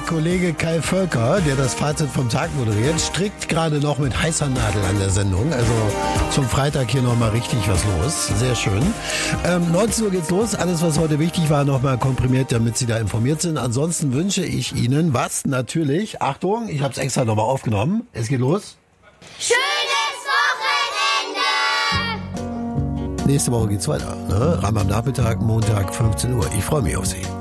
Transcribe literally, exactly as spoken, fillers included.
Kollege Kai Völker, der das Fazit vom Tag moderiert, strickt gerade noch mit heißer Nadel an der Sendung. Also zum Freitag hier nochmal richtig was los. Sehr schön. Ähm, neunzehn Uhr geht's los. Alles, was heute wichtig war, nochmal komprimiert, damit Sie da informiert sind. Ansonsten wünsche ich Ihnen was? Natürlich. Achtung, ich habe es extra nochmal aufgenommen. Es geht los. Schönes Wochenende! Nächste Woche geht's weiter. Ne? Am Nachmittag, Montag, fünfzehn Uhr. Ich freue mich auf Sie.